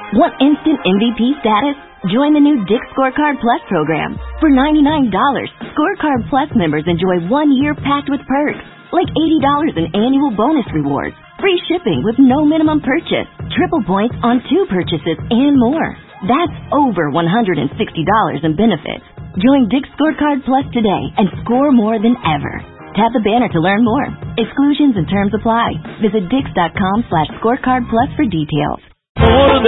Want instant MVP status? Join the new Dick's Scorecard Plus program. For $99, Scorecard Plus members enjoy 1 year packed with perks, like $80 in annual bonus rewards, free shipping with no minimum purchase, triple points on 2 purchases, and more. That's over $160 in benefits. Join Dick's Scorecard Plus today and score more than ever. Tap the banner to learn more. Exclusions and terms apply. Visit Dix.com/scorecard plus for details.